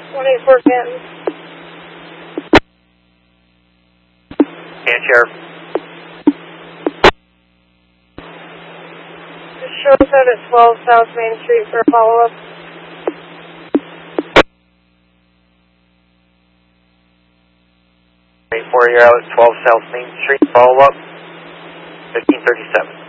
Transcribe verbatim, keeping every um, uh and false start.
one eighty-four Canton. And Sheriff. Just show us out at twelve South Main Street for a follow-up. eight four, you're out at twelve South Main Street, follow up, fifteen thirty-seven.